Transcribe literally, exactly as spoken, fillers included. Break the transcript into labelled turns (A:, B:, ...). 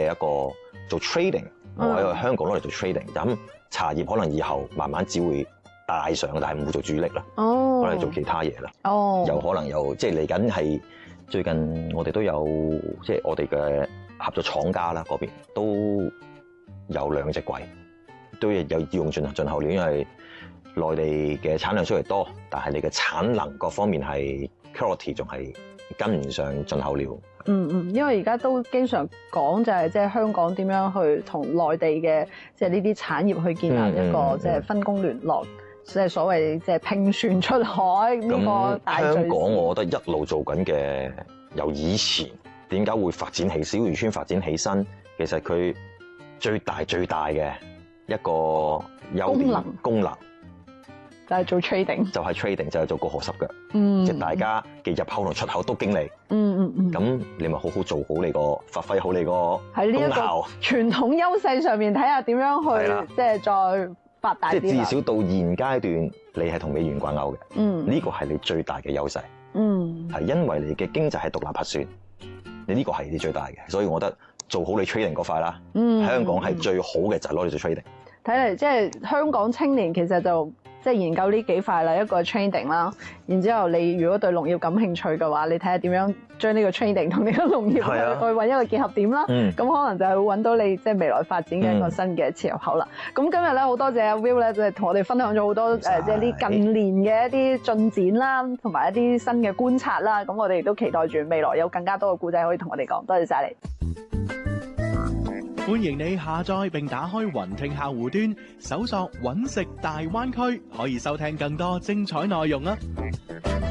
A: 一個做 trading，我喺香港攞嚟做 trading，咁茶葉可能以後慢慢只會帶上，但係唔會做主力啦。哦，可能做其他嘢啦。哦，有可能有即係嚟緊係最近我哋都有即係我哋嘅合作廠家啦，嗰邊都有兩隻櫃，都有要用進進口料，因為內地嘅產量雖然多，但係你嘅產能各方面係 quality 仲係跟唔上進口料。
B: 嗯嗯，因為而家都經常講就係即係香港點樣去同內地嘅即係呢啲產業去建立一個即係分工聯絡，即係所謂即係拼船出海呢個大敘事。
A: 香港我覺得一路做緊嘅，由以前點解會發展起小漁村發展起身，其實佢最大最大嘅一個優點功能功能。
B: 就係做 trading，就
A: 係 trading，就係做過河濕腳，
B: 嗯，
A: 即係大家嘅入口同出口都經歷，
B: 嗯嗯嗯，
A: 咁你咪好好做好你個，發揮好你個
B: 喺呢一個傳統優勢上面睇下點樣去，即係再發大啲。即係至少到現階段，你係同美元掛鈎嘅，嗯，呢個係你最大嘅優勢，嗯，係因為你嘅經濟係獨立核算，你呢個係你最大嘅，所以我覺得做好你 trading 嗰塊啦，嗯，香港係最好嘅就係攞嚟做 trading。 睇嚟即係香港青年其實就即係研究呢幾塊啦，一個 trading 啦，然之後你如果對農業感興趣嘅話，你睇下點樣將呢個 trading 同呢個農業去揾一個結合點啦。咁、嗯、可能就係會揾到你即係未來發展嘅一個新嘅切入口啦。咁、嗯、今日咧好多謝阿 Will 咧，就係同我哋分享咗好多誒，即係呢近年嘅一啲進展啦，同埋一啲新嘅觀察啦。咁我哋亦都期待住未來有更加多嘅故仔可以同我哋講。多謝晒你。
C: 歡迎你下載並打開雲聽客戶端，搜索揾食大灣區，可以收聽更多精彩內容啊！